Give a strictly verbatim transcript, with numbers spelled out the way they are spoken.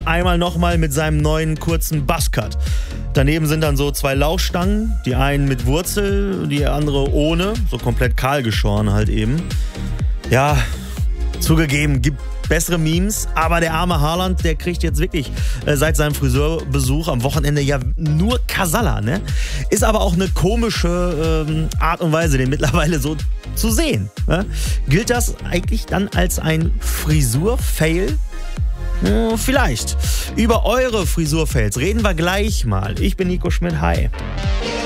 Einmal nochmal mit seinem neuen kurzen Buzzcut. Daneben sind dann so zwei Lauchstangen, die einen mit Wurzel, die andere ohne, so komplett kahl geschoren halt eben. Ja, zugegeben, gibt bessere Memes, aber der arme Haaland, der kriegt jetzt wirklich äh, seit seinem Friseurbesuch am Wochenende ja nur Kasala, ne? Ist aber auch eine komische ähm, Art und Weise, den mittlerweile so zu sehen. Ne? Gilt das eigentlich dann als ein Frisur-Fail? Hm, vielleicht. Über eure Frisur-Fails reden wir gleich mal. Ich bin Nico Schmidt, hi.